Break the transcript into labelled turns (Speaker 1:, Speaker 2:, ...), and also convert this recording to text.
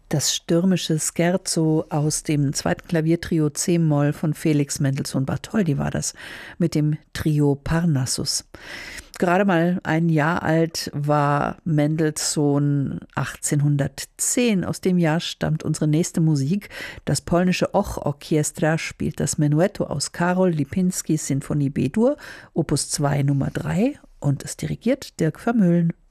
Speaker 1: Das stürmische Scherzo aus dem zweiten Klaviertrio C-Moll von Felix Mendelssohn Bartholdy war das, mit dem Trio Parnassus. Gerade mal ein Jahr alt war Mendelssohn 1810. Aus dem Jahr stammt unsere nächste Musik. Das polnische Och-Orchestra spielt das Menuetto aus Karol Lipinskis Sinfonie B-Dur, Opus 2 Nummer 3, und es dirigiert Dirk Vermeulen.